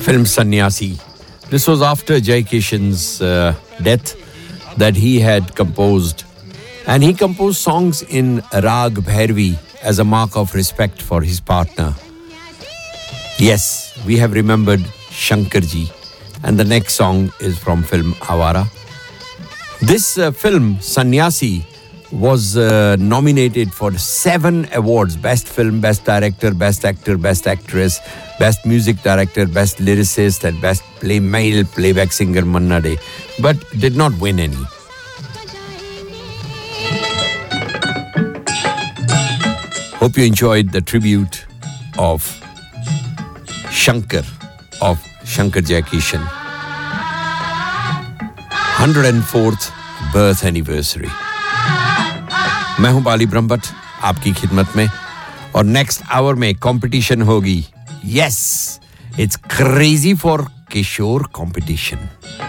film Sannyasi. This was after Jai Kishan's death that he had composed. And he composed songs in Rag Bhairavi as a mark of respect for his partner. Yes, we have remembered Shankarji. And the next song is from film Awara. This film, Sannyasi, was nominated for 7 awards: Best Film, Best Director, Best Actor, Best Actress, Best Music Director, Best Lyricist, and Best Male Playback Singer Manna Dey, but did not win any. Hope you enjoyed the tribute of Shankar, of Shankar Jaikishan. 104th birth anniversary. मैं हूं बाली ब्रह्मभट्ट आपकी खिदमत में और next our में competition होगी. Yes, it's crazy for Kishore competition.